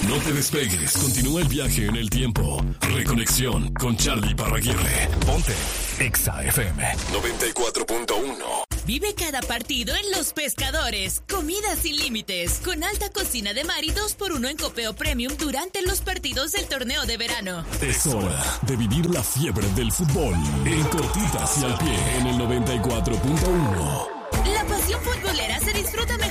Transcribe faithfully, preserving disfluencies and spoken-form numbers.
No te despegues, continúa el viaje en el tiempo. Reconexión con Charlie Parraguirre. Ponte Exa F M noventa y cuatro punto uno. Vive cada partido en Los Pescadores. Comida sin límites, con alta cocina de mar y dos por uno en copeo premium durante los partidos del torneo de verano. Es hora de vivir la fiebre del fútbol en cortitas y al pie en el noventa y cuatro punto uno.